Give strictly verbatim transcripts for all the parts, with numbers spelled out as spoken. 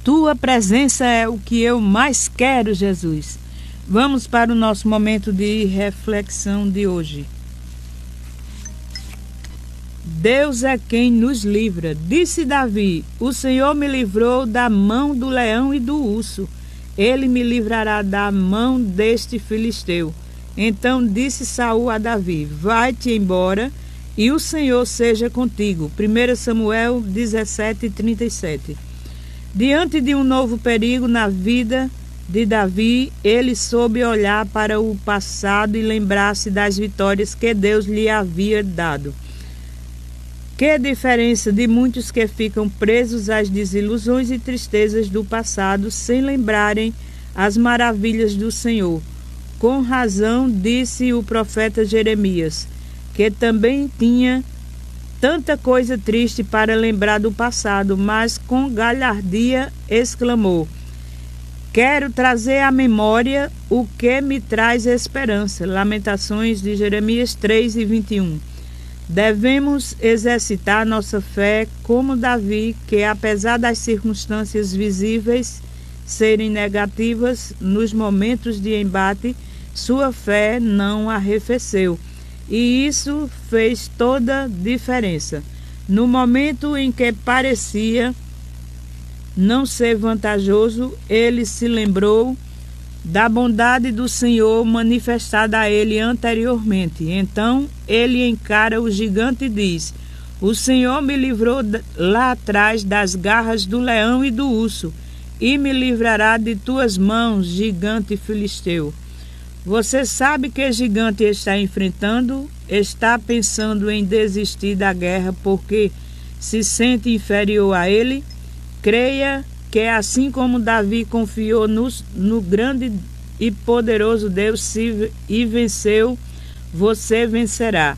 Tua presença é o que eu mais quero, Jesus. Vamos para o nosso momento de reflexão de hoje. Deus é quem nos livra. Disse Davi: o Senhor me livrou da mão do leão e do urso. Ele me livrará da mão deste filisteu. Então disse Saul a Davi: vai-te embora e o Senhor seja contigo. primeiro Samuel dezessete, trinta e sete. Diante de um novo perigo na vida de Davi, ele soube olhar para o passado e lembrar-se das vitórias que Deus lhe havia dado. Que diferença de muitos que ficam presos às desilusões e tristezas do passado sem lembrarem as maravilhas do Senhor. Com razão disse o profeta Jeremias, que também tinha tanta coisa triste para lembrar do passado, mas com galhardia exclamou: quero trazer à memória o que me traz esperança. Lamentações de Jeremias três e vinte e um. Devemos exercitar nossa fé como Davi, que apesar das circunstâncias visíveis serem negativas nos momentos de embate, sua fé não arrefeceu. E isso fez toda a diferença. No momento em que parecia não ser vantajoso, ele se lembrou da bondade do Senhor manifestada a ele anteriormente. Então ele encara o gigante e diz: o Senhor me livrou lá atrás das garras do leão e do urso, e me livrará de tuas mãos, gigante filisteu. Você sabe que gigante está enfrentando? Está pensando em desistir da guerra porque se sente inferior a ele? Creia que assim como Davi confiou no, no grande e poderoso Deus se, e venceu, você vencerá.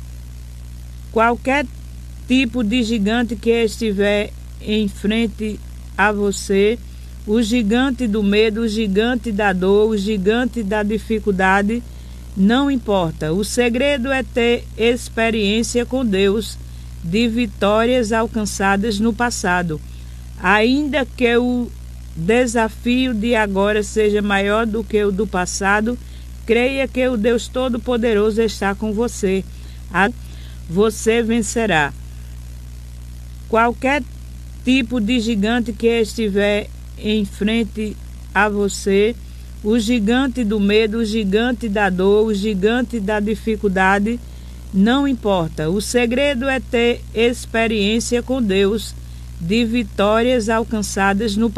Qualquer tipo de gigante que estiver em frente a você, o gigante do medo, o gigante da dor, o gigante da dificuldade, não importa. O segredo é ter experiência com Deus de vitórias alcançadas no passado. Ainda que o desafio de agora seja maior do que o do passado, creia que o Deus Todo-Poderoso está com você. Você vencerá. Qualquer tipo de gigante que estiver em frente a você, o gigante do medo, o gigante da dor, o gigante da dificuldade, não importa. O segredo é ter experiência com Deus de vitórias alcançadas no passado.